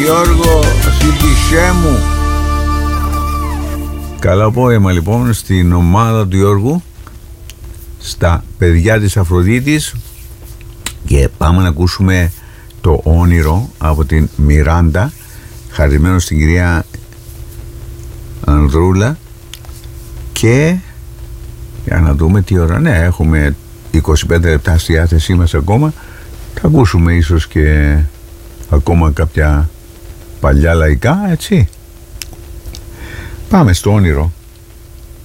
Γιώργο, συντησέ μου. Καλό απόγευμα λοιπόν στην ομάδα του Γιώργου, στα παιδιά της Αφροδίτης, και πάμε να ακούσουμε το όνειρο από την Μιράντα, χαρισμένο στην κυρία Ανδρούλα. Και για να δούμε τι ώρα. Ναι, έχουμε 25 λεπτά στη διάθεσή μας ακόμα. Θα ακούσουμε ίσως και ακόμα κάποια παλιά λαϊκά, έτσι. Πάμε στο όνειρο.